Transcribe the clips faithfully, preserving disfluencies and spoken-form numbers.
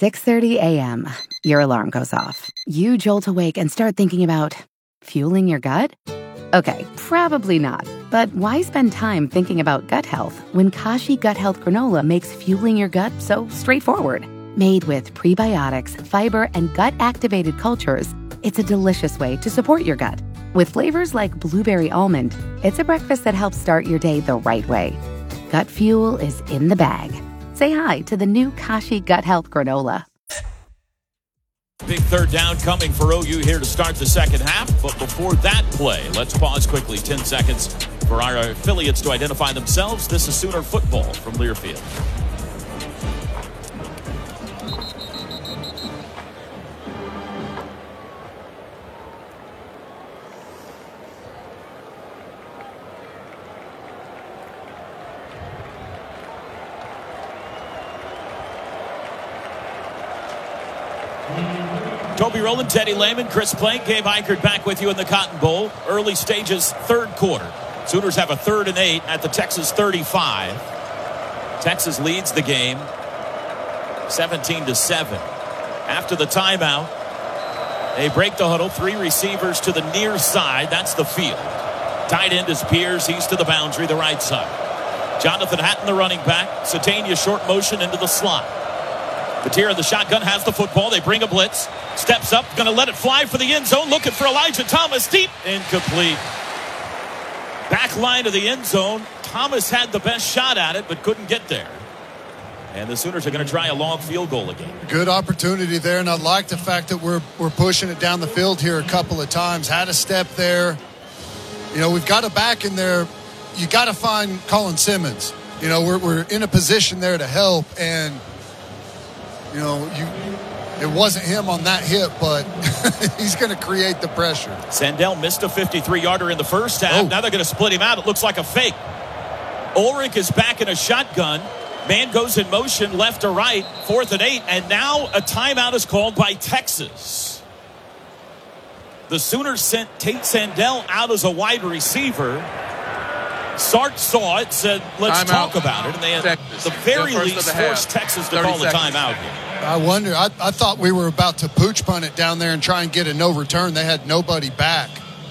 six thirty a.m., your alarm goes off. You jolt awake and start thinking about fueling your gut? Okay, probably not. But why spend time thinking about gut health when Kashi Gut Health Granola makes fueling your gut so straightforward? Made with prebiotics, fiber, and gut-activated cultures, it's a delicious way to support your gut. With flavors like blueberry almond, it's a breakfast that helps start your day the right way. Gut fuel is in the bag. Say hi to the new Kashi Gut Health Granola. Big third down coming for O U here to start the second half. But before that play, let's pause quickly, ten seconds, for our affiliates to identify themselves. This is Sooner Football from Learfield. Toby Rowland, Teddy Lehman, Chris Plank, Gabe Eichert back with you in the Cotton Bowl. Early stages, third quarter. Sooners have a third and eight at the Texas thirty-five. Texas leads the game seventeen to seven. After the timeout, they break the huddle. Three receivers to the near side. That's the field. Tight end is Pierce. He's to the boundary, the right side. Jonathan Hatton, the running back. Satania short motion into the slot. Batir in the shotgun has the football. They bring a blitz. Steps up, going to let it fly for the end zone. Looking for Elijah Thomas. Deep. Incomplete. Back line of the end zone. Thomas had the best shot at it, but couldn't get there. And the Sooners are going to try a long field goal again. Good opportunity there, and I like the fact that we're we're pushing it down the field here a couple of times. Had a step there. You know, we've got a back in there. You got to find Colin Simmons. You know, we're we're in a position there to help, and you know, you it wasn't him on that hit, but he's going to create the pressure. Sandell missed a fifty-three-yarder in the first half. Oh. Now they're going to split him out. It looks like a fake. Ulrich is back in a shotgun. Man goes in motion left to right, fourth and eight, and now a timeout is called by Texas. The Sooners sent Tate Sandell out as a wide receiver. Sark saw it, said, let's timeout. talk about it. And they, at the very the least, forced Texas to call the timeout here. I wonder, I, I thought we were about to pooch punt it down there and try and get a no return. They had nobody back.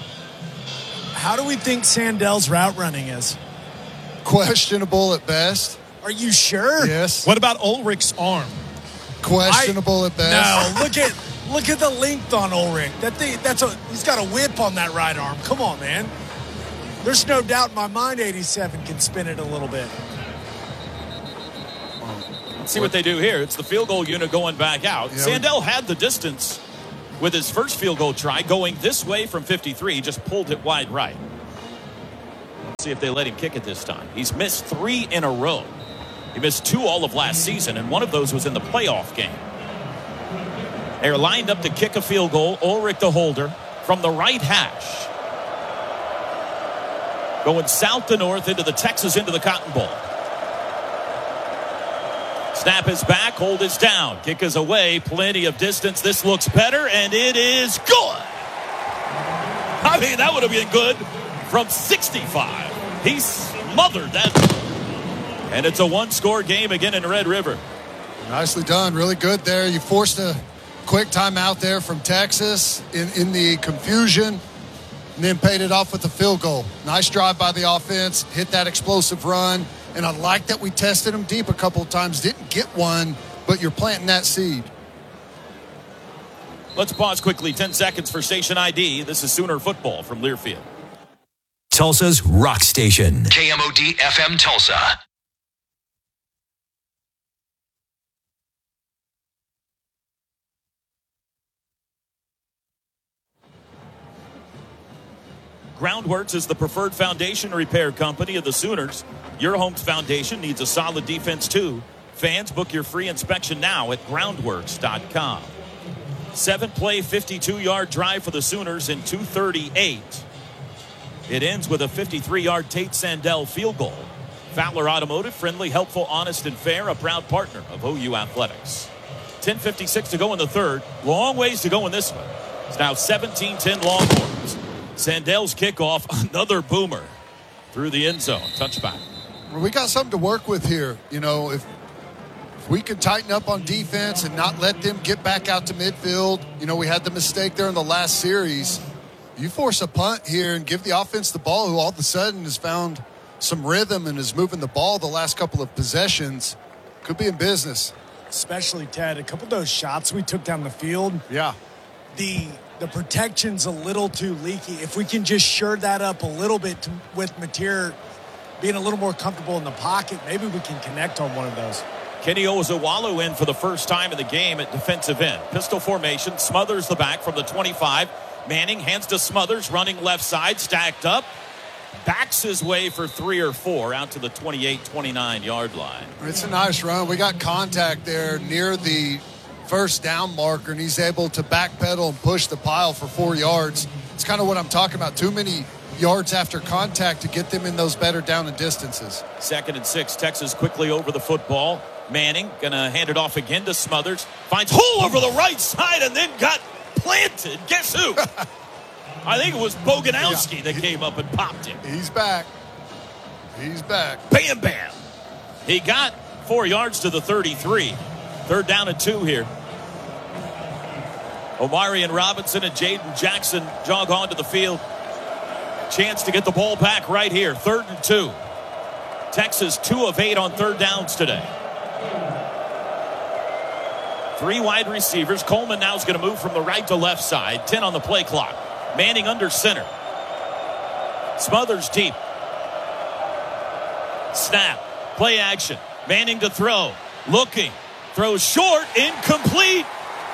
How do we think Sandell's route running is? Questionable at best. Are you sure? Yes. What about Ulrich's arm? Questionable I, at best. No, look at look at the length on Ulrich. That thing, that's a he's got a whip on that right arm. Come on, man. There's no doubt in my mind eighty-seven can spin it a little bit. Let's see what they do here. It's the field goal unit going back out. Yeah. Sandell had the distance with his first field goal try going this way from fifty-three. He just pulled it wide right. Let's see if they let him kick it this time. He's missed three in a row. He missed two all of last season, and one of those was in the playoff game. They're lined up to kick a field goal. Ulrich the holder from the right hash. Going south to north into the Texas, into the Cotton Bowl. Snap is back, hold is down. Kick is away, plenty of distance. This looks better, and it is good. I mean, that would have been good from sixty-five. He smothered that. And it's a one-score game again in Red River. Nicely done. Really good there. You forced a quick timeout there from Texas in, in the confusion, and then paid it off with a field goal. Nice drive by the offense. Hit that explosive run. And I like that we tested them deep a couple of times. Didn't get one, but you're planting that seed. Let's pause quickly. ten seconds for station I D. This is Sooner Football from Learfield. Tulsa's Rock Station. K M O D F M Tulsa. Groundworks is the preferred foundation repair company of the Sooners. Your home's foundation needs a solid defense too. Fans, book your free inspection now at groundworks dot com. Seven-play, fifty-two-yard drive for the Sooners in two thirty-eight. It ends with a fifty-three-yard Tate Sandell field goal. Fowler Automotive, friendly, helpful, honest, and fair, a proud partner of O U Athletics. ten fifty-six to go in the third. Long ways to go in this one. It's now seventeen ten Longhorns. Sandell's kickoff, another boomer through the end zone. Touchback. Well, we got something to work with here. You know, if, if we can tighten up on defense and not let them get back out to midfield. You know, we had the mistake there in the last series. You force a punt here and give the offense the ball, who all of a sudden has found some rhythm and is moving the ball the last couple of possessions. Could be in business. Especially, Ted, a couple of those shots we took down the field. Yeah. The the protection's a little too leaky. If we can just shore that up a little bit to, with Mateer being a little more comfortable in the pocket, maybe we can connect on one of those. Kenny Ozawalu in for the first time in the game at defensive end. Pistol formation, Smothers the back from the twenty-five. Manning hands to Smothers, running left side, stacked up. Backs his way for three or four out to the twenty-eight twenty-nine yard line. It's a nice run. We got contact there near the first down marker, and he's able to backpedal and push the pile for four yards. It's kind of what I'm talking about. Too many yards after contact to get them in those better down and distances. Second and six. Texas quickly over the football. Manning going to hand it off again to Smothers. Finds hole over the right side and then got planted. Guess who? I think it was Boganowski yeah. that came up and popped him. He's back. He's back. Bam, bam. He got four yards to the thirty-three. Third down and two here. Omarion Robinson and Jaden Jackson jog onto the field. Chance to get the ball back right here. Third and two. Texas two of eight on third downs today. Three wide receivers. Coleman now is going to move from the right to left side. ten on the play clock. Manning under center. Smothers deep. Snap. Play action. Manning to throw. Looking. Throws short. Incomplete.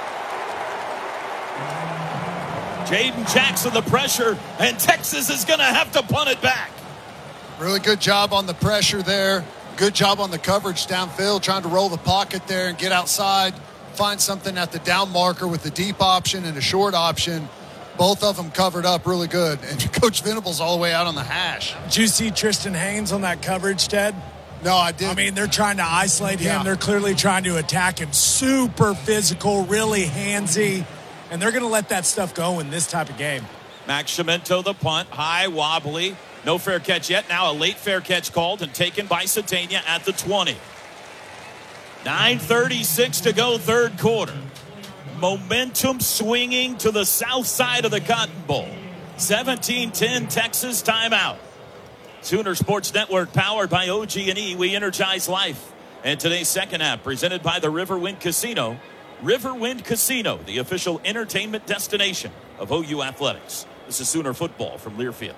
Jaden Jackson the pressure, and Texas is going to have to punt it back. Really good job on the pressure there. Good job on the coverage downfield, trying to roll the pocket there and get outside, find something at the down marker with the deep option and a short option. Both of them covered up really good. And Coach Venable's all the way out on the hash. Did you see Tristan Haynes on that coverage, Ted? No, I didn't. I mean, they're trying to isolate him. Yeah. They're clearly trying to attack him. Super physical, really handsy. And they're going to let that stuff go in this type of game. Max Cimento, the punt. High, wobbly. No fair catch yet. Now a late fair catch called and taken by Satania at the twenty. nine thirty-six to go, third quarter. Momentum swinging to the south side of the Cotton Bowl. seventeen ten Texas timeout. Sooner Sports Network powered by O G and E. We energize life. And today's second half presented by the Riverwind Casino. Riverwind Casino, the official entertainment destination of O U Athletics. This is Sooner football from Learfield.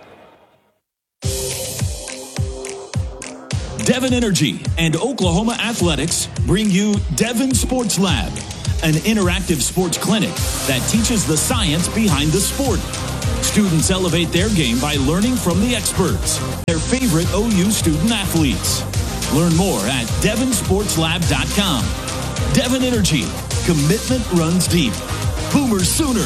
Devon Energy and Oklahoma Athletics bring you Devon Sports Lab, an interactive sports clinic that teaches the science behind the sport. Students elevate their game by learning from the experts, their favorite O U student athletes. Learn more at devon sports lab dot com. Devon Energy, commitment runs deep. Boomer Sooner.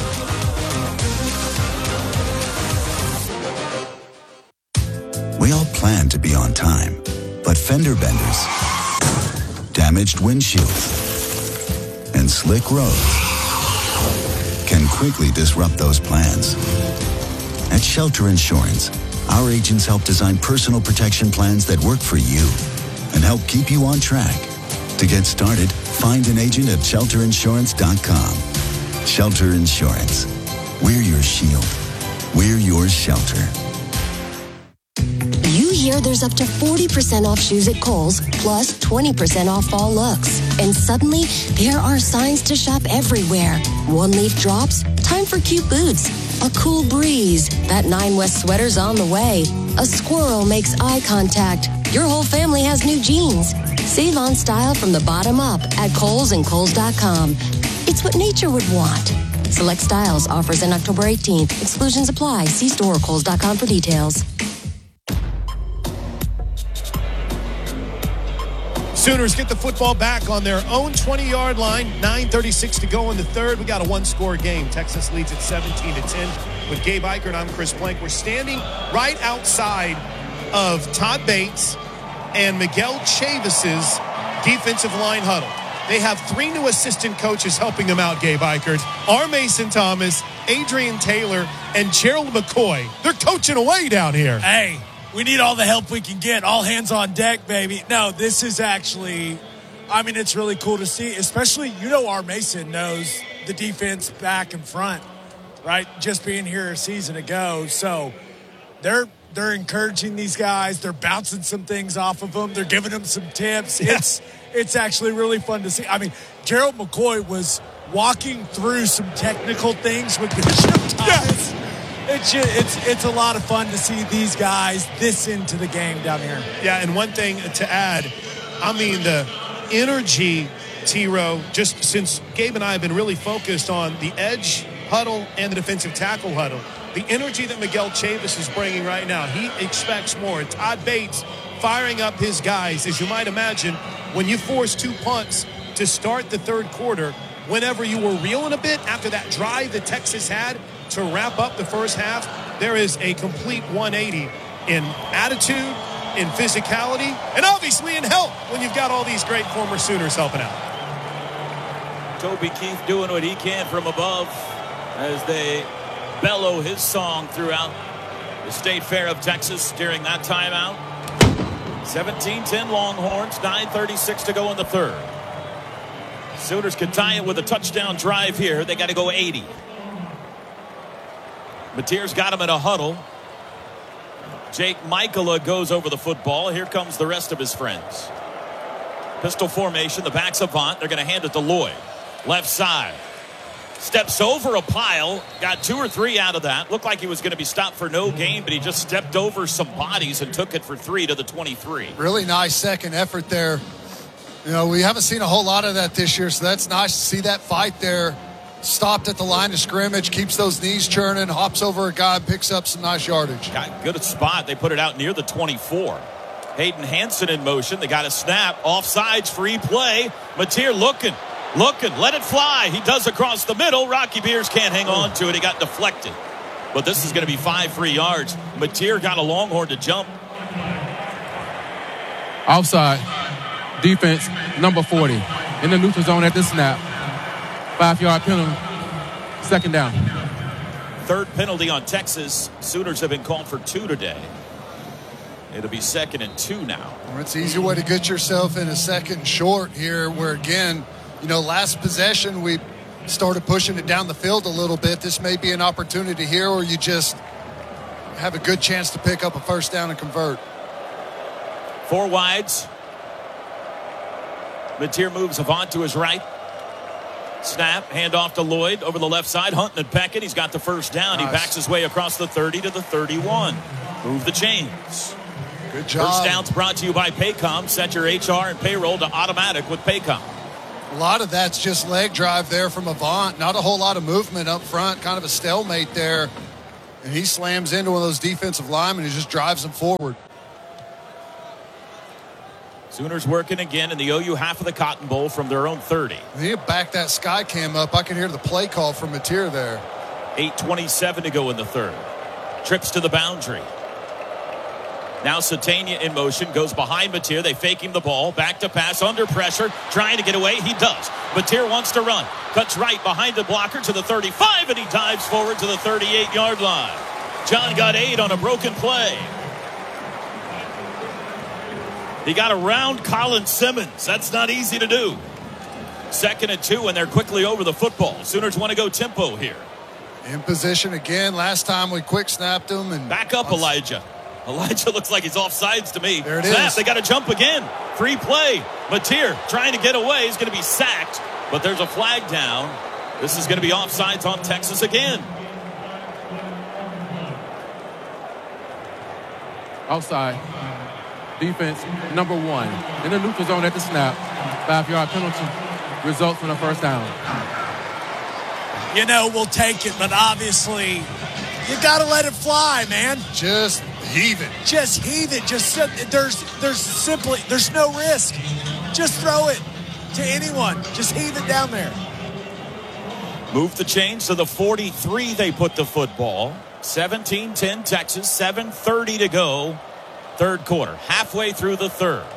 We all plan to be on time, but fender benders, damaged windshields, and slick roads can quickly disrupt those plans. At Shelter Insurance, our agents help design personal protection plans that work for you and help keep you on track. To get started, find an agent at shelter insurance dot com. Shelter Insurance. We're your shield. We're your shelter. You hear there's up to forty percent off shoes at Kohl's, plus twenty percent off fall looks. And suddenly, there are signs to shop everywhere. One leaf drops, time for cute boots. A cool breeze, that Nine West sweater's on the way. A squirrel makes eye contact. Your whole family has new jeans. Save on style from the bottom up at Kohl's and Kohl's dot com. It's what nature would want. Select styles, offers in October eighteenth. Exclusions apply. See store or Kohl's dot com for details. Sooners get the football back on their own twenty-yard line. nine thirty-six to go in the third. We got a one-score game. Texas leads at seventeen to ten. With Gabe Eichert, I'm Chris Plank. We're standing right outside of Todd Bates and Miguel Chavis's defensive line huddle. They have three new assistant coaches helping them out, Gabe Eichert. R. Mason Thomas, Adrian Taylor, and Gerald McCoy. They're coaching away down here. Hey, we need all the help we can get. All hands on deck, baby. No, this is actually I mean, it's really cool to see, especially, you know, our Mason knows the defense back and front, right? Just being here a season ago. So they're they're encouraging these guys. They're bouncing some things off of them. They're giving them some tips. Yeah. It's it's actually really fun to see. I mean, Gerald McCoy was walking through some technical things with Bishop Thomas. Yeah. It's, just, it's it's a lot of fun to see these guys this into the game down here. Yeah, and one thing to add, I mean, the energy, T-Row, just since Gabe and I have been really focused on the edge huddle and the defensive tackle huddle, the energy that Miguel Chavis is bringing right now, he expects more. And Todd Bates firing up his guys. As you might imagine, when you force two punts to start the third quarter, whenever you were reeling a bit after that drive that Texas had to wrap up the first half, there is a complete one eighty in attitude, in physicality, and obviously in help when you've got all these great former Sooners helping out. Toby Keith doing what he can from above as they bellow his song throughout the State Fair of Texas during that timeout. seventeen ten Longhorns, nine thirty-six to go in the third. Sooners could tie it with a touchdown drive here. They got to go eighty. Mateer's got him in a huddle. Jake Michaela goes over the football. Here comes the rest of his friends. Pistol formation. The back's Avant. They're going to hand it to Lloyd. Left side. Steps over a pile. Got two or three out of that. Looked like he was going to be stopped for no gain, but he just stepped over some bodies and took it for three to the twenty-three. Really nice second effort there. You know, we haven't seen a whole lot of that this year, so that's nice to see that fight there. Stopped at the line of scrimmage, keeps those knees churning, hops over a guy, picks up some nice yardage. Got good spot. They put it out near the twenty-four. Hayden Hansen in motion. They got a snap. Offsides, free play. Mateer looking, looking, let it fly. He does across the middle. Rocky Beers can't hang on to it. He got deflected. But this is going to be five free yards. Mateer got a Longhorn to jump. Offside. Defense, number forty. In the neutral zone at the snap. Five-yard penalty. Second down. Third penalty on Texas. Sooners have been called for two today. It'll be second and two now. Well, it's an easy way to get yourself in a second short here where, again, you know, last possession we started pushing it down the field a little bit. This may be an opportunity here where you just have a good chance to pick up a first down and convert. Four wides. Mateer moves Avant to his right. Snap, handoff to Lloyd over the left side. Hunting and pecking. He's got the first down. Nice. He backs his way across the thirty to the thirty-one. Move the chains. Good job. First down's brought to you by Paycom. Set your H R and payroll to automatic with Paycom. A lot of that's just leg drive there from Avant. Not a whole lot of movement up front. Kind of a stalemate there. And he slams into one of those defensive linemen and just drives them forward. Sooners working again in the O U half of the Cotton Bowl from their own thirty. They need to back that sky cam up. I can hear the play call from Mateer there. eight twenty-seven to go in the third. Trips to the boundary. Now Satania in motion, goes behind Mateer. They fake him the ball. Back to pass, under pressure, trying to get away. He does. Mateer wants to run. Cuts right behind the blocker to the thirty-five, and he dives forward to the thirty-eight-yard line. John got eight on a broken play. He got around Colin Simmons. That's not easy to do. Second and two, and they're quickly over the football. Sooners want to go tempo here. In position again. Last time we quick snapped him. And back up, Elijah. Elijah looks like he's offsides to me. There it Snap, is. They got to jump again. Free play. Mateer trying to get away. He's going to be sacked, but there's a flag down. This is going to be offsides on Texas again. Outside. Defense, number one. In the neutral zone at the snap. Five-yard penalty. Results from the first down. You know, we'll take it, but obviously you got to let it fly, man. Just heave it. Just heave it. Just there's there's simply there's no risk. Just throw it to anyone. Just heave it down there. Move the chains to the forty-three. They put the football. seventeen ten Texas. seven thirty to go. Third quarter. Halfway through the third.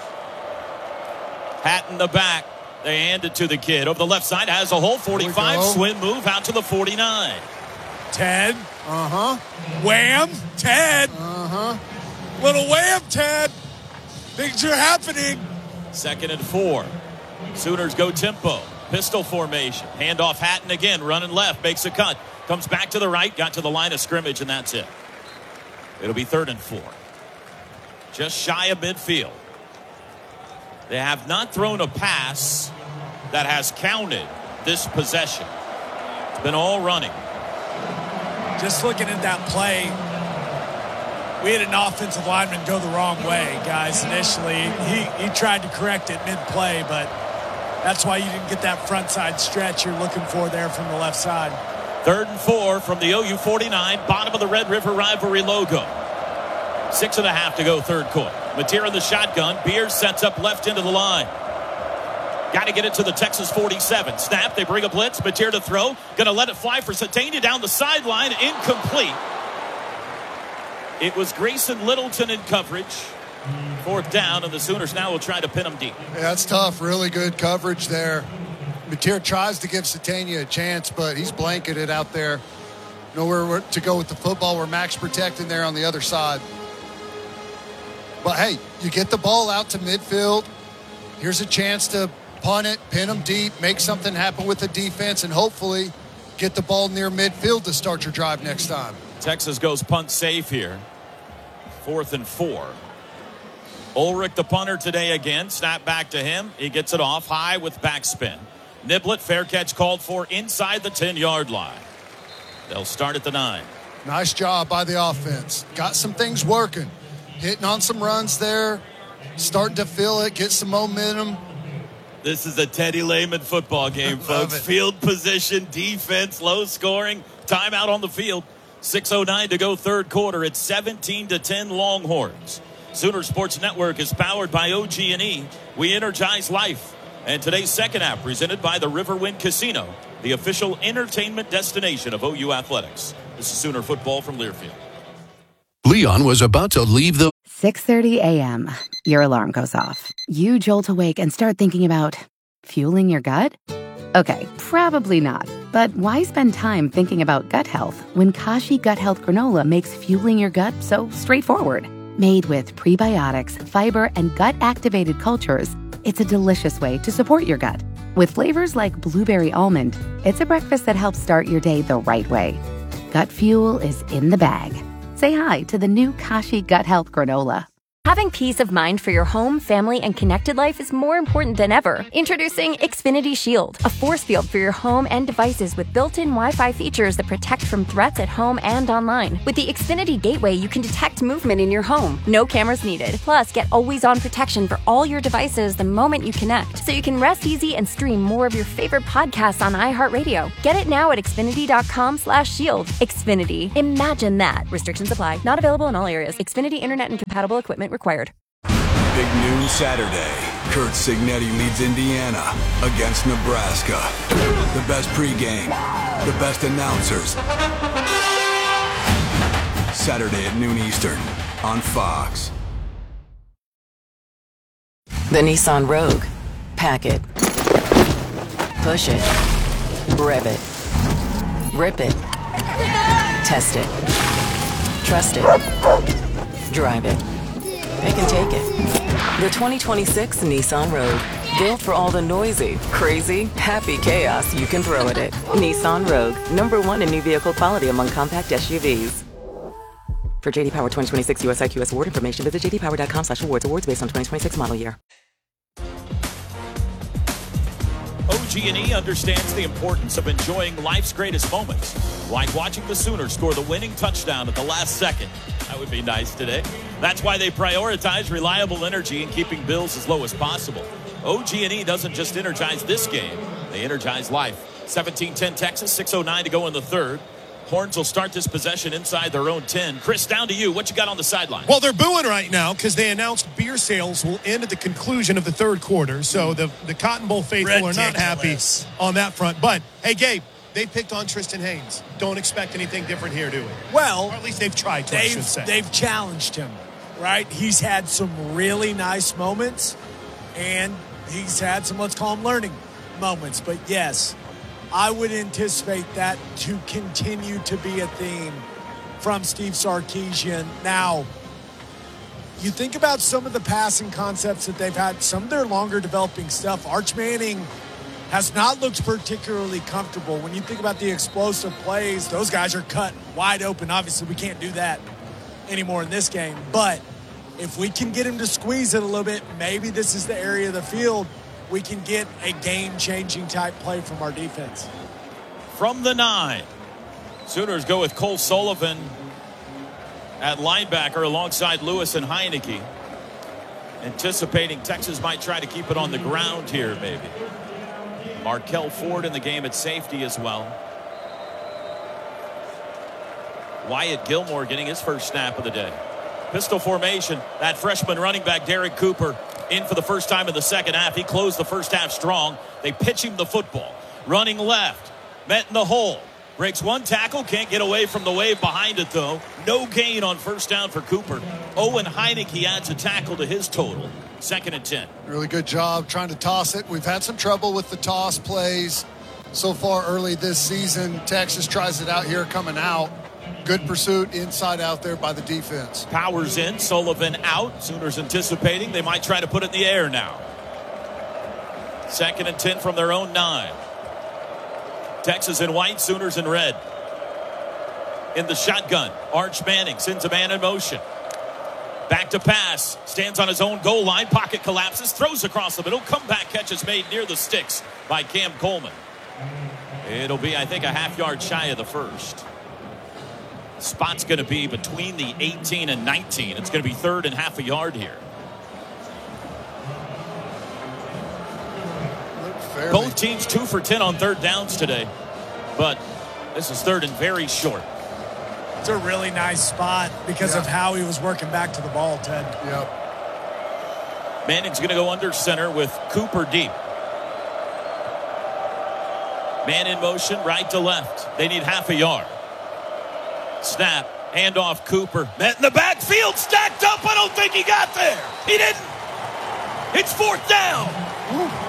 Hat in the back. They hand it to the kid. Over the left side has a hole. forty-five. Swim move out to the forty-nine. Ted. Uh-huh. Wham. Ted. Uh-huh. Little wham, Ted. Things are happening. Second and four. Sooners go tempo. Pistol formation. Handoff Hatton again. Running left. Makes a cut. Comes back to the right. Got to the line of scrimmage, and that's it. It'll be third and four. Just shy of midfield. They have not thrown a pass that has counted this possession. It's been all running. Just looking at that play, we had an offensive lineman go the wrong way, guys, initially. He, he tried to correct it mid-play, but that's why you didn't get that front side stretch you're looking for there from the left side. Third and four from the O U forty-nine, bottom of the Red River Rivalry logo. Six and a half to go third quarter. Mateer in the shotgun. Beers sets up left into the line. Got to get it to the Texas forty-seven. Snap, they bring a blitz. Mateer to throw. Going to let it fly for Satania down the sideline. Incomplete. It was Grayson Littleton in coverage. Fourth down, and the Sooners now will try to pin him deep. Yeah, that's tough. Really good coverage there. Mateer tries to give Satania a chance, but he's blanketed out there. Nowhere to go with the football. We're max protecting there on the other side. But, hey, you get the ball out to midfield. Here's a chance to punt it, pin them deep, make something happen with the defense, and hopefully get the ball near midfield to start your drive next time. Texas goes punt safe here. Fourth and four. Ulrich, the punter today again. Snap back to him. He gets it off high with backspin. Niblett, fair catch called for inside the ten-yard line. They'll start at the nine. Nice job by the offense. Got some things working. Hitting on some runs there. Starting to feel it. Get some momentum. This is a Teddy Lehman football game, folks. Field position, defense, low scoring. Timeout on the field. six oh nine to go third quarter. It's seventeen to ten Longhorns. Sooner Sports Network is powered by O G and E. We energize life. And today's second half presented by the Riverwind Casino, the official entertainment destination of O U Athletics. This is Sooner football from Learfield. Leon was about to leave the... six thirty a.m. Your alarm goes off. You jolt awake and start thinking about fueling your gut? Okay, probably not. But why spend time thinking about gut health when Kashi Gut Health Granola makes fueling your gut so straightforward? Made with prebiotics, fiber, and gut-activated cultures, it's a delicious way to support your gut. With flavors like blueberry almond, it's a breakfast that helps start your day the right way. Gut fuel is in the bag. Say hi to the new Kashi Gut Health Granola. Having peace of mind for your home, family, and connected life is more important than ever. Introducing Xfinity Shield, a force field for your home and devices with built-in Wi-Fi features that protect from threats at home and online. With the Xfinity Gateway, you can detect movement in your home. No cameras needed. Plus, get always-on protection for all your devices the moment you connect, so you can rest easy and stream more of your favorite podcasts on iHeartRadio. Get it now at Xfinity.com slash shield. Xfinity. Imagine that. Restrictions apply. Not available in all areas. Xfinity Internet and compatible equipment required. Big noon Saturday. Kurt Signetti leads Indiana against Nebraska. The best pregame, the best announcers. Saturday at noon Eastern on Fox. The Nissan Rogue. Pack it. Push it. Rev it. Rip it. Test it. Trust it. Drive it. They can take it. The twenty twenty-six Nissan Rogue. Built for all the noisy, crazy, happy chaos you can throw at it. Nissan Rogue. Number one in new vehicle quality among compact S U Vs. For J D Power twenty twenty-six U S I Q S award information, visit j d power dot com slash awards. Awards based on twenty twenty-six model year. O G and E understands the importance of enjoying life's greatest moments, like watching the Sooners score the winning touchdown at the last second. That would be nice today. That's why they prioritize reliable energy and keeping bills as low as possible. O G and E doesn't just energize this game, they energize life. seventeen ten Texas, six oh nine to go in the third. Horns will start this possession inside their own ten. Chris, down to you. What you got on the sideline? Well, they're booing right now because they announced beer sales will end at the conclusion of the third quarter. So the, the Cotton Bowl faithful Ridiculous. are not happy on that front. But, hey, Gabe, they picked on Tristan Haynes. Don't expect anything different here, do we? Well, or at least they've tried to, they've, I should say. They've challenged him, right? He's had some really nice moments, and he's had some, let's call them learning moments. But, yes, I would anticipate that to continue to be a theme from Steve Sarkisian. Now, you think about some of the passing concepts that they've had, some of their longer developing stuff. Arch Manning has not looked particularly comfortable. When you think about the explosive plays, those guys are cut wide open. Obviously, we can't do that anymore in this game. But if we can get him to squeeze it a little bit, maybe this is the area of the field we can get a game-changing type play from our defense. From the nine, Sooners go with Cole Sullivan at linebacker alongside Lewis and Heineke. Anticipating Texas might try to keep it on the ground here, maybe. Markel Ford in the game at safety as well. Wyatt Gilmore getting his first snap of the day. Pistol formation. That freshman running back, Derek Cooper, in for the first time in the second half. He closed the first half strong. They pitch him the football. Running left. Met in the hole. Breaks one tackle. Can't get away from the wave behind it, though. No gain on first down for Cooper. Owen Heineke adds a tackle to his total. Second and ten. Really good job trying to toss it. We've had some trouble with the toss plays so far early this season. Texas tries it out here coming out. Good pursuit inside out there by the defense. Powers in, Sullivan out. Sooners anticipating they might try to put it in the air now. Second and ten from their own nine. Texas in white, Sooners in red. In the shotgun, Arch Manning sends a man in motion. Back to pass, stands on his own goal line, pocket collapses, throws across the middle, comeback catch is made near the sticks by Cam Coleman. It'll be, I think, a half yard shy of the first. Spot's going to be between the eighteen and nineteen. It's going to be third and half a yard here. Both teams two for ten on third downs today, but this is third and very short. It's a really nice spot because yeah. of how he was working back to the ball, Ted. Yep. Manning's going to go under center with Cooper deep. Man in motion, right to left. They need half a yard. Snap, handoff Cooper. Met in the backfield, stacked up. I don't think he got there. He didn't. It's fourth down. Ooh.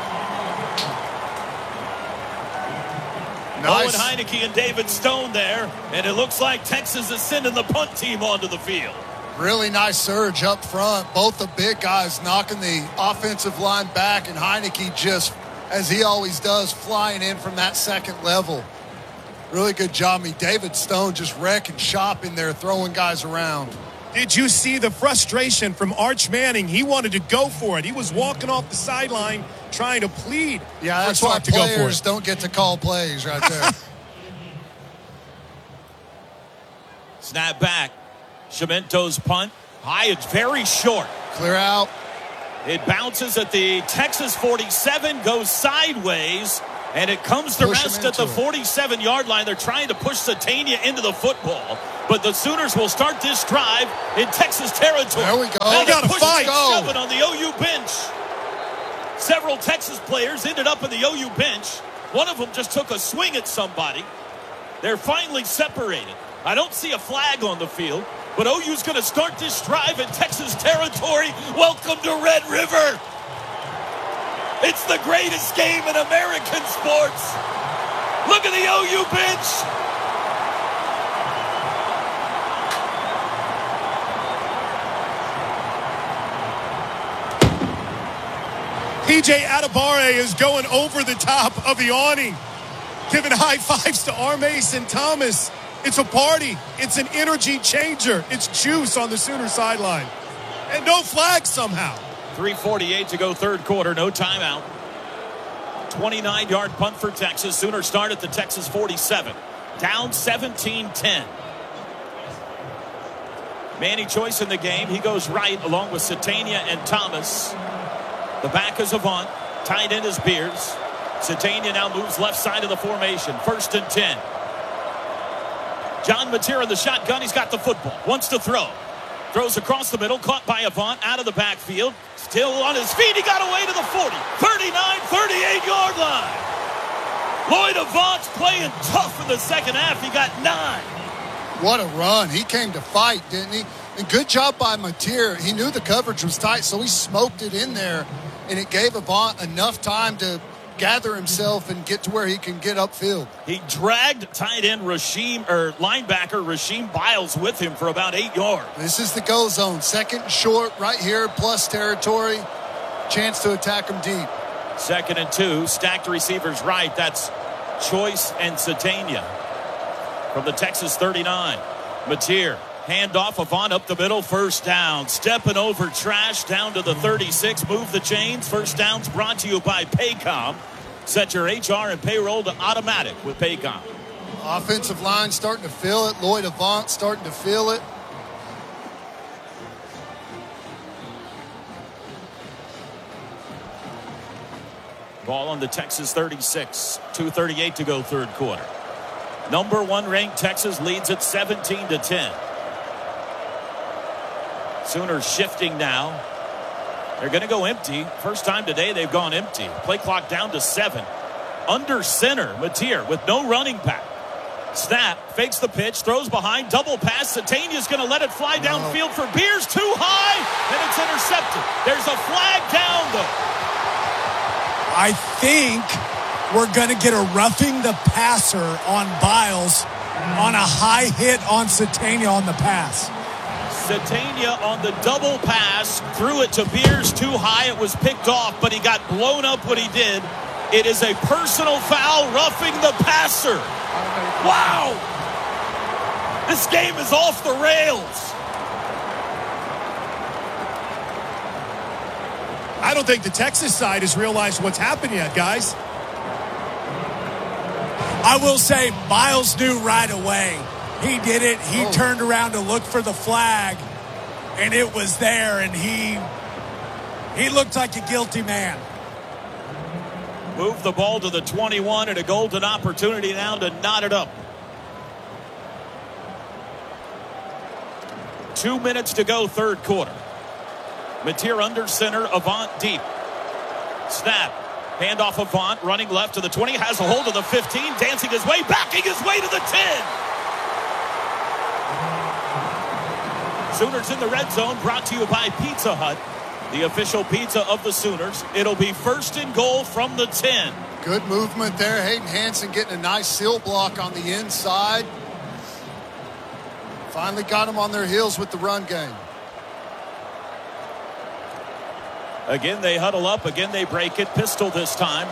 Nice. Owen Heineke and David Stone there, and it looks like Texas is sending the punt team onto the field. Really nice surge up front. Both the big guys knocking the offensive line back, and Heineke just, as he always does, flying in from that second level. Really good job. I mean, David Stone just wrecking shop in there, throwing guys around. Did you see the frustration from Arch Manning? He wanted to go for it. He was walking off the sideline trying to plead. Yeah, that's why players don't get to call plays right there. Snap back. Chimento's punt. High, it's very short. Clear out. It bounces at the Texas forty-seven, goes sideways, and it comes to Push rest at the forty-seven yard line. They're trying to push Satania into the football, but the Sooners will start this drive in Texas territory. There we go. Now They got to fight. Shove it on the O U bench. Several Texas players ended up in the O U bench. One of them just took a swing at somebody. They're finally separated. I don't see a flag on the field, but O U's going to start this drive in Texas territory. Welcome to Red River. It's the greatest game in American sports. Look at the O U bench. P J Adebawore is going over the top of the awning, giving high fives to Armace and Thomas. It's a party. It's an energy changer. It's juice on the Sooner sideline. And no flag somehow. three forty-eight to go third quarter. No timeout. twenty-nine yard punt for Texas. Sooners start at the Texas forty-seven. Down seventeen ten. Manny Choice in the game. He goes right along with Satania and Thomas. The back is Avant. Tight end is Beers. Satania now moves left side of the formation. First and ten. John Mateer in the shotgun. He's got the football. Wants to throw. Throws across the middle. Caught by Avant out of the backfield. Still on his feet. He got away to the forty. thirty-nine, thirty-eight yard line. Lloyd Avant's playing tough in the second half. He got nine. What a run. He came to fight, didn't he? And good job by Mateer. He knew the coverage was tight, so he smoked it in there, and it gave Avant enough time to gather himself and get to where he can get upfield. He dragged tight end Rasheem, or linebacker Rasheem Biles with him for about eight yards. This is the go zone. Second short right here, plus territory. Chance to attack him deep. Second and two, stacked receivers right. That's Choice and Satania from the Texas thirty-nine. Mateer, handoff, Avant up the middle, first down. Stepping over trash down to the thirty-six. Move the chains. First down's brought to you by Paycom. Set your H R and payroll to automatic with Paycom. Offensive line starting to feel it. Lloyd Avant starting to feel it. Ball on the Texas thirty-six. two thirty-eight to go third quarter. Number one ranked Texas leads at seventeen to ten. Sooners shifting now. They're going to go empty. First time today they've gone empty. Play clock down to seven. Under center, Mateer with no running back. Snap, fakes the pitch, throws behind, double pass. Satania's going to let it fly downfield for Beers. Too high, and it's intercepted. There's a flag down, though. I think we're going to get a roughing the passer on Biles on a high hit on Satania on the pass. Satania on the double pass, threw it to Beers too high. It was picked off, but he got blown up when he did. It is a personal foul, roughing the passer. Wow! This game is off the rails. I don't think the Texas side has realized what's happened yet, guys. I will say Biles knew right away. He did it. He oh. turned around to look for the flag, and it was there, and he he looked like a guilty man. Move the ball to the twenty-one, and a golden opportunity now to knot it up. Two minutes to go, third quarter. Mateer under center, Avant deep. Snap. Handoff Avant, running left to the twenty, has a hold of the fifteen, dancing his way, backing his way to the ten. Sooners in the red zone, brought to you by Pizza Hut, the official pizza of the Sooners. It'll be first and goal from the ten. Good movement there. Hayden Hansen getting a nice seal block on the inside. Finally got them on their heels with the run game. Again, they huddle up. Again, they break it. Pistol this time.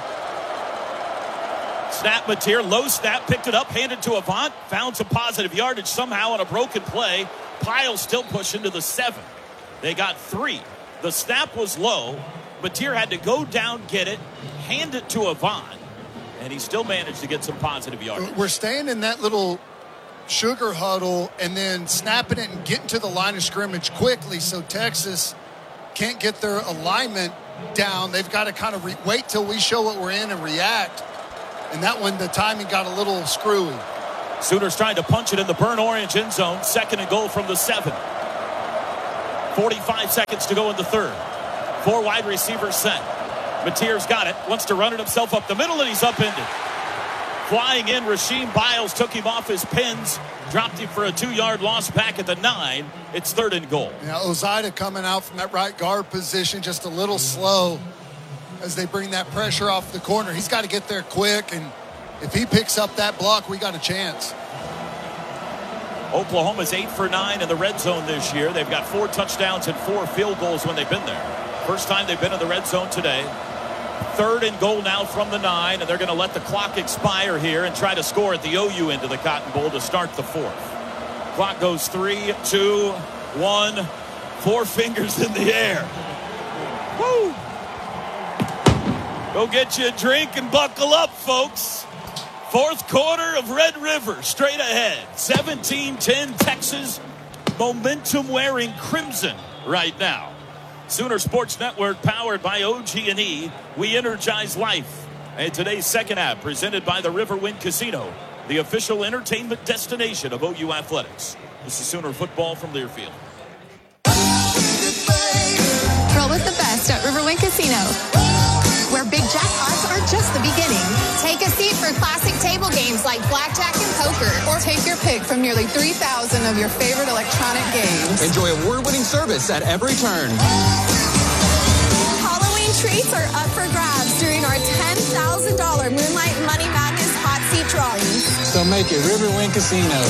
Snap, Mateer. Low snap. Picked it up. Handed to Avant. Found some positive yardage somehow on a broken play. Pyle still pushing to the seven. They got three. The snap was low. Mateer had to go down, get it, hand it to Avant, and he still managed to get some positive yardage. We're staying in that little sugar huddle and then snapping it and getting to the line of scrimmage quickly so Texas can't get their alignment down. They've got to kind of re- wait till we show what we're in and react. And that one, the timing got a little screwy. Sooners trying to punch it in the burnt orange end zone. Second and goal from the seven. forty-five seconds to go in the third. Four wide receivers set. Mateer's got it. Wants to run it himself up the middle, and he's upended. Flying in, Rasheem Biles took him off his pins. Dropped him for a two-yard loss back at the nine. It's third and goal. Now, Ozida coming out from that right guard position just a little slow as they bring that pressure off the corner. He's got to get there quick, and if he picks up that block, we got a chance. Oklahoma's eight for nine in the red zone this year. They've got four touchdowns and four field goals when they've been there. First time they've been in the red zone today. Third and goal now from the nine, and they're going to let the clock expire here and try to score at the O U end of the Cotton Bowl to start the fourth. Clock goes three, two, one, four fingers in the air. Woo! Go get you a drink and buckle up, folks. Fourth quarter of Red River, straight ahead. seventeen ten Texas, momentum wearing crimson right now. Sooner Sports Network powered by O G and E. We energize life. And today's second half presented by the Riverwind Casino, the official entertainment destination of O U Athletics. This is Sooner football from Learfield. Roll with the best at Riverwind Casino, where big jackpots are just the beginning. Take a seat for classic table games like blackjack and poker, or take your pick from nearly three thousand of your favorite electronic games. Enjoy award-winning service at every turn. Halloween treats are up for grabs during our tenth thousand dollars Moonlight Money Madness hot seat drawing. So make it Riverwind Casino.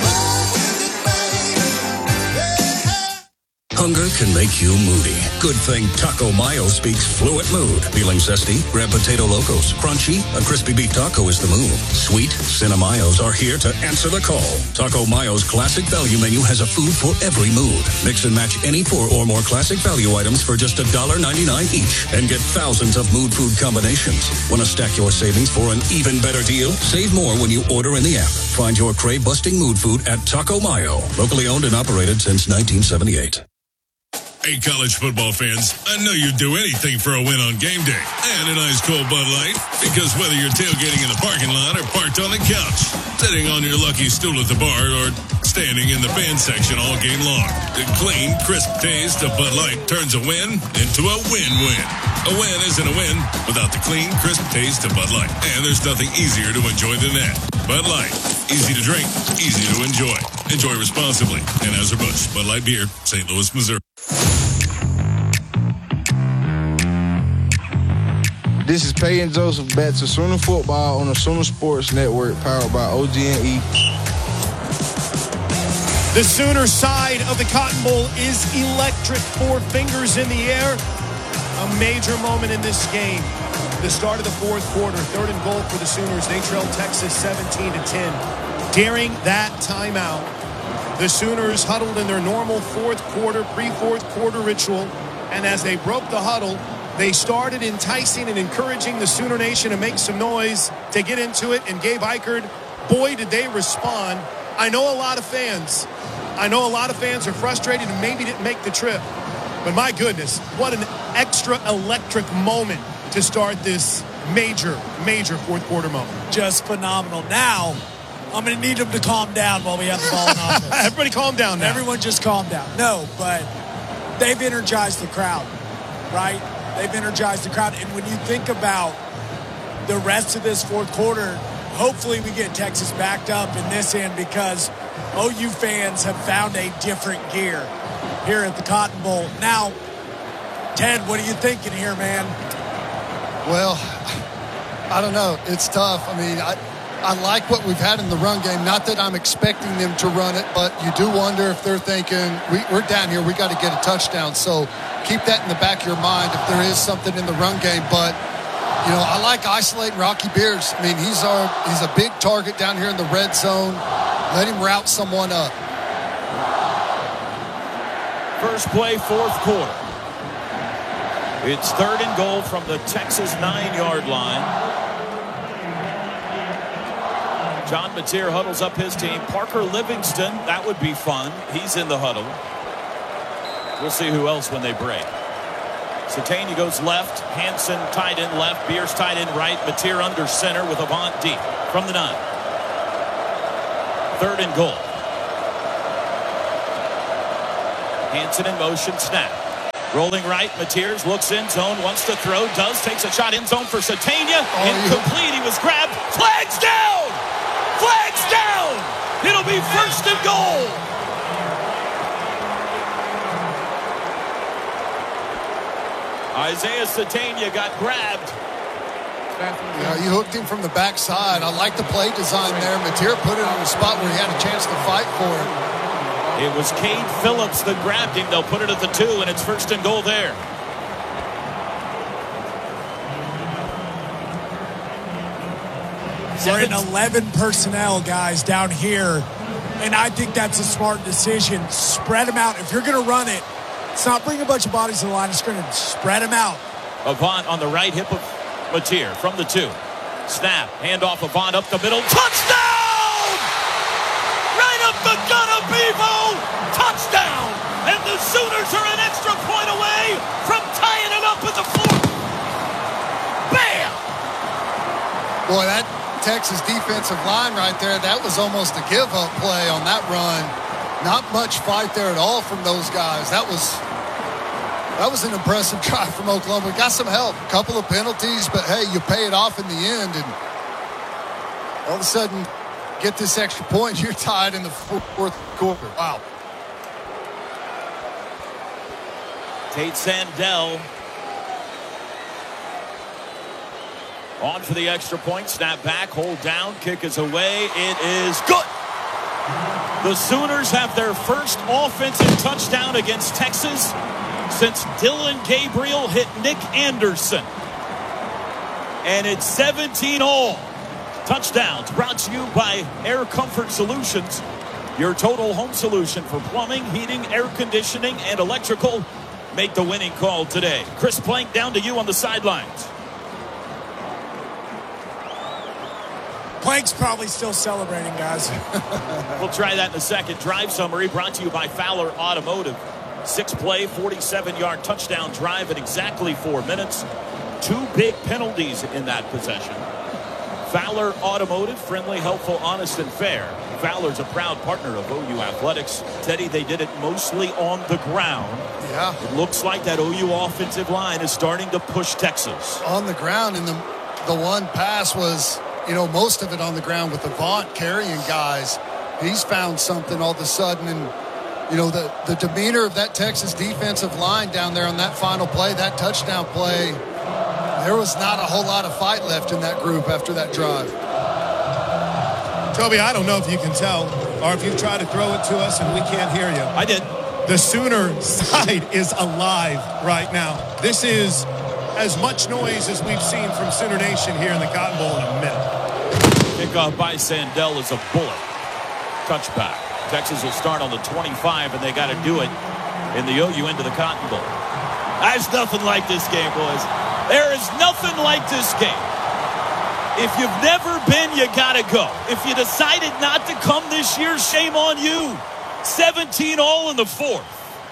Hunger can make you moody. Good thing Taco Mayo speaks fluent mood. Feeling zesty? Grab Potato Locos. Crunchy? A crispy beef taco is the move. Sweet? Cinemayos are here to answer the call. Taco Mayo's classic value menu has a food for every mood. Mix and match any four or more classic value items for just one dollar ninety-nine each and get thousands of mood food combinations. Want to stack your savings for an even better deal? Save more when you order in the app. Find your crave-busting mood food at Taco Mayo. Locally owned and operated since nineteen seventy-eight. Hey, college football fans, I know you'd do anything for a win on game day and a nice cold Bud Light, because whether you're tailgating in the parking lot or parked on the couch, sitting on your lucky stool at the bar, or standing in the fan section all game long, the clean, crisp taste of Bud Light turns a win into a win-win. A win isn't a win without the clean, crisp taste of Bud Light, and there's nothing easier to enjoy than that. Bud Light, easy to drink, easy to enjoy. Enjoy responsibly. Anheuser-Busch, Bud Light Beer, Saint Louis, Missouri. This is Peyton Joseph back to Sooner Football on the Sooner Sports Network, powered by O G and E. The Sooner side of the Cotton Bowl is electric. Four fingers in the air. A major moment in this game. The start of the fourth quarter, third and goal for the Sooners. They trail Texas seventeen to ten. During that timeout, the Sooners huddled in their normal fourth quarter, pre-fourth quarter ritual. And as they broke the huddle, they started enticing and encouraging the Sooner Nation to make some noise, to get into it. And Gabe Ikard, boy, did they respond. I know a lot of fans. I know a lot of fans are frustrated and maybe didn't make the trip. But my goodness, what an extra electric moment to start this major, major fourth quarter moment. Just phenomenal. Now, I'm going to need them to calm down while we have the ball in offense. Everybody calm down now. Everyone just calm down. No, but they've energized the crowd, right? They've energized the crowd. And when you think about the rest of this fourth quarter, hopefully we get Texas backed up in this end, because O U fans have found a different gear here at the Cotton Bowl. Now, Ted, what are you thinking here, man? Well, I don't know. It's tough. I mean, I, I like what we've had in the run game. Not that I'm expecting them to run it, but you do wonder if they're thinking, we, we're down here, we got to get a touchdown. So keep that in the back of your mind if there is something in the run game. But, you know, I like isolating Rocky Beers. I mean, he's our he's a big target down here in the red zone. Let him route someone up. First play, fourth quarter. It's third and goal from the Texas nine-yard line. John Mateer huddles up his team. Parker Livingston, that would be fun. He's in the huddle. We'll see who else when they break. Satania goes left. Hansen tight end left. Beers tight end right. Mateer under center with Avant deep from the nine. Third and goal. Hansen in motion, snap. Rolling right, Mateers looks in zone, wants to throw, does, takes a shot in zone for Satania. Oh, incomplete, he was grabbed. Flags down! Flags down! It'll be first and goal. Isaiah Satania got grabbed. Yeah, you hooked him from the backside. I like the play design there. Mateer put it on a spot where he had a chance to fight for it. It was Cade Phillips that grabbed him. They'll put it at the two, and it's first and goal there. We're in eleven personnel, guys, down here. And I think that's a smart decision. Spread them out. If you're going to run it, it's not bring a bunch of bodies to the line of scrimmage. Spread them out. Avant on the right hip of Mateer from the two. Snap. Handoff Avant up the middle. Touchdown! Right up the gut of Bevo. Touchdown! And the Sooners are an extra point away from tying it up at the fourth. Bam! Boy, that Texas defensive line right there, that was almost a give-up play on that run. Not much fight there at all from those guys. That was that was an impressive drive from Oklahoma. We got some help, a couple of penalties, but hey, you pay it off in the end, and all of a sudden, get this extra point, you're tied in the fourth quarter. Wow. Tate Sandell On for the extra point. Snap back, hold down, kick is away. It is good. The Sooners have their first offensive touchdown against Texas since Dylan Gabriel hit Nick Anderson. And it's seventeen all. Touchdowns brought to you by Air Comfort Solutions, your total home solution for plumbing, heating, air conditioning, and electrical. Make the winning call today. Chris Plank, down to you on the sidelines. Plank's probably still celebrating, guys. We'll try that in a second. Drive summary brought to you by Fowler Automotive. Six-play, forty-seven-yard touchdown drive in exactly four minutes. Two big penalties in that possession. Fowler Automotive, friendly, helpful, honest, and fair. Fowler's a proud partner of O U Athletics. Teddy, they did it mostly on the ground. Yeah. It looks like that O U offensive line is starting to push Texas. On the ground, and the, the one pass was, you know, most of it on the ground with Avant carrying guys. He's found something all of a sudden, and, you know, the, the demeanor of that Texas defensive line down there on that final play, that touchdown play, there was not a whole lot of fight left in that group after that drive. Toby, I don't know if you can tell or if you've tried to throw it to us and we can't hear you. I did. The Sooner side is alive right now. This is as much noise as we've seen from Sooner Nation here in the Cotton Bowl in a minute. Kickoff by Sandell is a bullet. Touchback. Texas will start on the twenty-five, and they got to do it in the O U end of the Cotton Bowl. There's nothing like this game, boys. There is nothing like this game. If you've never been, you got to go. If you decided not to come this year, shame on you. seventeen all in the fourth.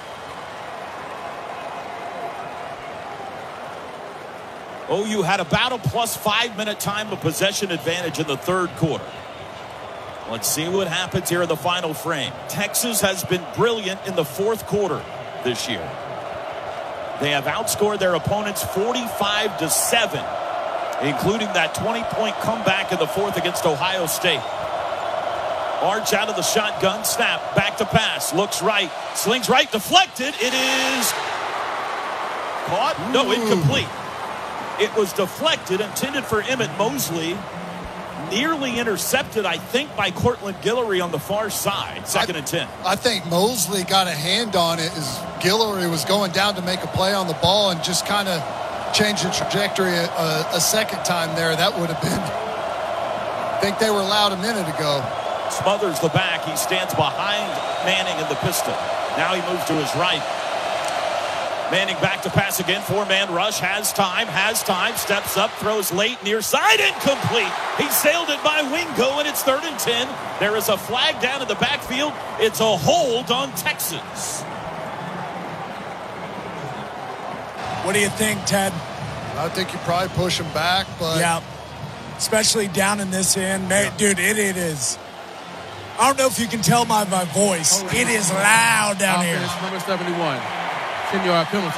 O U had about a plus five-minute time of possession advantage in the third quarter. Let's see what happens here in the final frame. Texas has been brilliant in the fourth quarter this year. They have outscored their opponents forty-five to seven, including that twenty-point comeback in the fourth against Ohio State. Arch out of the shotgun, snap, back to pass, looks right, slings right, deflected. It is caught? No, incomplete. It was deflected, intended for Emmett Mosley. Nearly intercepted, I think, by Cortland Guillory on the far side. Second I, and ten. I think Mosley got a hand on it as Guillory was going down to make a play on the ball and just kind of changed the trajectory a, a second time there. That would have been, I think they were allowed a minute ago. Smothers the back. He stands behind Manning in the pistol. Now he moves to his right. Manning back to pass again. Four-man rush. Has time. Has time. Steps up. Throws late. Near side. Incomplete. He sailed it by Wingo, and it's third and ten. There is a flag down in the backfield. It's a hold on Texas. What do you think, Ted? I think you probably push him back, but... Yeah, especially down in this end. Man, yeah. Dude, it, it is... I don't know if you can tell by my voice. It is loud down here. Number seventy-one. ten-yard penalty.